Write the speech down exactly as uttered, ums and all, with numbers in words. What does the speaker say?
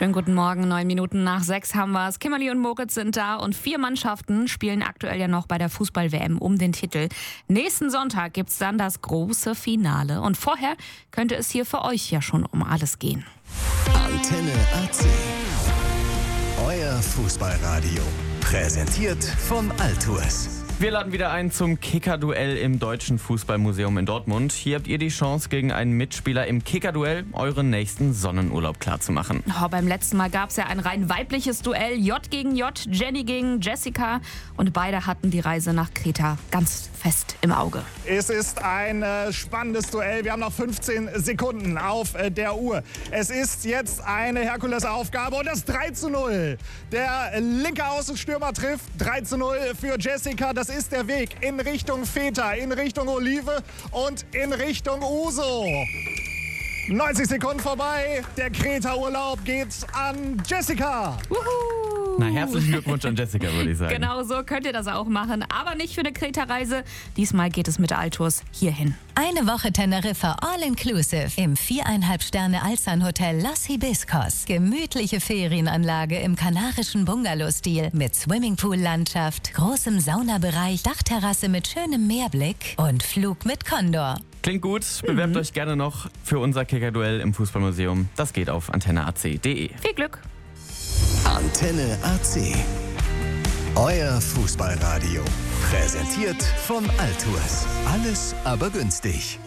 Schönen guten Morgen, neun Minuten nach sechs haben wir es. Kimberly und Moritz sind da und vier Mannschaften spielen aktuell ja noch bei der Fußball-W M um den Titel. Nächsten Sonntag gibt's dann das große Finale und vorher könnte es hier für euch ja schon um alles gehen. Antenne A C. Euer Fußballradio. Präsentiert von Altours. Wir laden wieder ein zum Kicker-Duell im Deutschen Fußballmuseum in Dortmund. Hier habt ihr die Chance, gegen einen Mitspieler im Kicker-Duell euren nächsten Sonnenurlaub klarzumachen. Oh, beim letzten Mal gab es ja ein rein weibliches Duell. J gegen J, Jenny gegen Jessica. Und beide hatten die Reise nach Kreta ganz fest im Auge. Es ist ein äh, spannendes Duell. Wir haben noch fünfzehn Sekunden auf äh, der Uhr. Es ist jetzt eine Herkulesaufgabe und das drei zu null. Der linke Außenstürmer trifft. drei zu null für Jessica. Das ist der Weg in Richtung Feta, in Richtung Olive und in Richtung Uso. neunzig Sekunden vorbei. Der Kreta-Urlaub geht an Jessica. Wuhu. Na, herzlichen Glückwunsch an Jessica, würde ich sagen. Genau so könnt ihr das auch machen, aber nicht für eine Kreta-Reise. Diesmal geht es mit der Altours hierhin. Eine Woche Teneriffa All-Inclusive im viereinhalb Sterne Alsan-Hotel Los Hibiscos. Gemütliche Ferienanlage im kanarischen Bungalow-Stil mit Swimmingpool-Landschaft, großem Saunabereich, Dachterrasse mit schönem Meerblick und Flug mit Condor. Klingt gut. Bewerbt mhm. euch gerne noch für unser Kicker-Duell im Fußballmuseum. Das geht auf antenne a c punkt d e. Viel Glück. Antenne A C. Euer Fußballradio. Präsentiert von Altours. Alles aber günstig.